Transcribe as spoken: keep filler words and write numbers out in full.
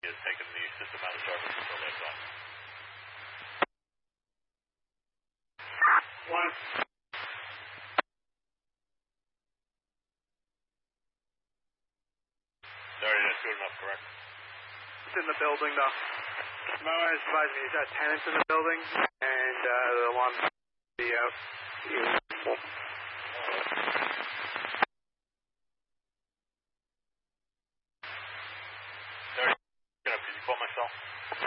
has taken the system out of service until they're done. One. Sorry, that's good enough, correct? It's in the building, though. My wife advised me he's got tenants in the building, and uh, the alarm will be out. Sorry, could you call my cell?